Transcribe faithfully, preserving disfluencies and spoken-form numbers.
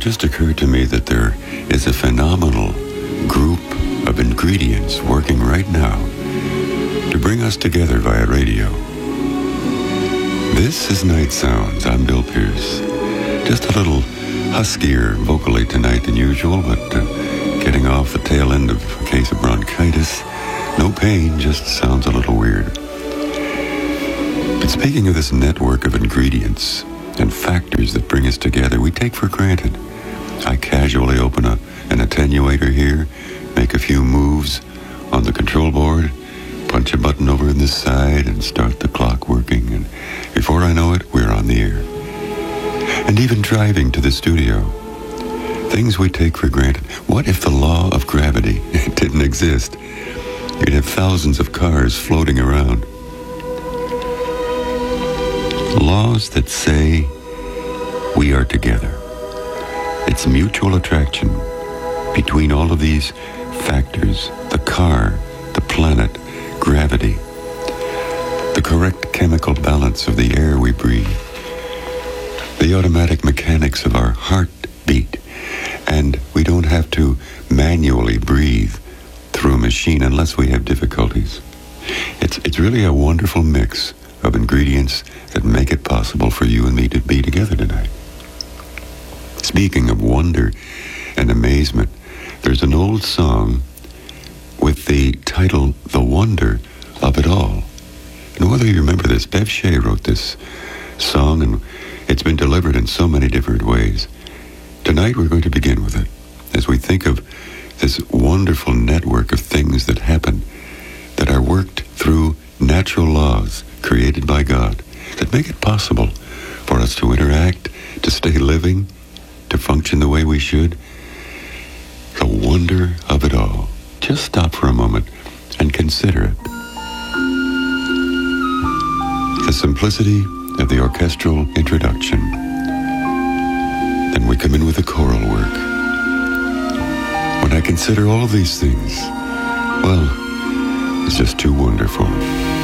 just occurred to me that there is a phenomenal group of ingredients working right now to bring us together via radio. This is Night Sounds. I'm Bill Pierce. Just a little huskier vocally tonight than usual, but uh, getting off the tail end of a case of bronchitis. No pain, just sounds a little weird. But speaking of this network of ingredients and factors that bring us together, we take for granted. I casually open a, an attenuator here, make a few moves on the control board, punch a button over on this side, and start the clock working. And before I know it, we're on the air. And even driving to the studio, things we take for granted. What if the law of gravity didn't exist? You'd have thousands of cars floating around. Laws that say we are together. It's mutual attraction between all of these factors: the car, the planet, gravity, the correct chemical balance of the air we breathe, the automatic mechanics of our heartbeat, and we don't have to manually breathe through a machine unless we have difficulties. It's it's really a wonderful mix of ingredients that make it possible for you and me to be together tonight. Speaking of wonder and amazement, there's an old song with the title The Wonder of It All. And whether you remember this, Bev Shea wrote this song, and it's been delivered in so many different ways. Tonight we're going to begin with it as we think of this wonderful network of things that happen, that are worked through natural laws created by God, that make it possible for us to interact, to stay living, to function the way we should. The wonder of it all. Just stop for a moment and consider it. The simplicity of the orchestral introduction. Then we come in with the choral work. When I consider all of these things, well, it's just too wonderful.